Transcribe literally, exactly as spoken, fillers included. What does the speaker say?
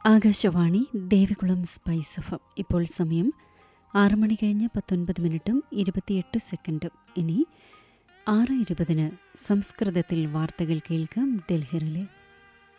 Akashvani Devikulam spice F. ഇപ്പോൾ സമയം ആറ് മണി കഴിഞ്ഞ് പത്തൊൻപത് മിനിറ്റും ഇരുപത്തിയെട്ട് സെക്കൻഡും. ഇനി ആറ് ഇരുപതിന് സംസ്കൃതത്തിൽ വാർത്തകൾ കേൾക്കാം ഡൽഹിയിലെ